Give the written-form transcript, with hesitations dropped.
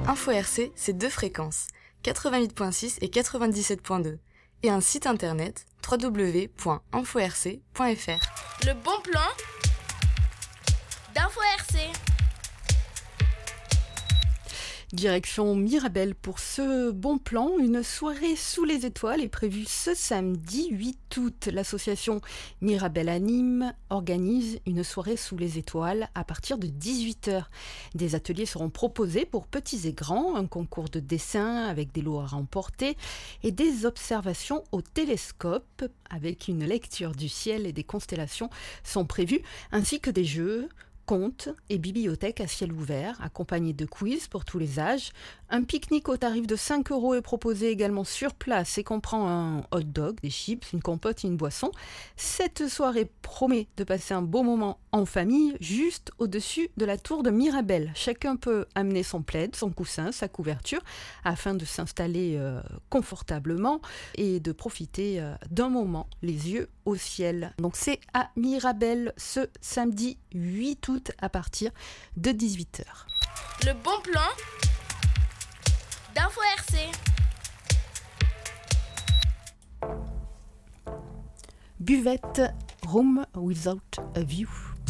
Info RC, c'est 2 fréquences, 88.6 et 97.2, et un site internet www.infoRC.fr. Le bon plan d'Info RC. Direction Mirabel pour ce bon plan. Une soirée sous les étoiles est prévue ce samedi 8 août. L'association Mirabel à Nîmes organise une soirée sous les étoiles à partir de 18h. Des ateliers seront proposés pour petits et grands, un concours de dessin avec des lots à remporter et des observations au télescope avec une lecture du ciel et des constellations sont prévues, ainsi que des jeux, contes et bibliothèques à ciel ouvert, accompagnés de quiz pour tous les âges. Un pique-nique au tarif de 5 € est proposé également sur place et comprend un hot dog, des chips, une compote et une boisson. Cette soirée promet de passer un beau moment en famille, juste au-dessus de la tour de Mirabel. Chacun peut amener son plaid, son coussin, sa couverture, afin de s'installer confortablement et de profiter d'un moment, les yeux au ciel. Donc c'est à Mirabel ce samedi 8 août à partir de 18h. Le bon plan d'Info RC. Buvette Room Without a View.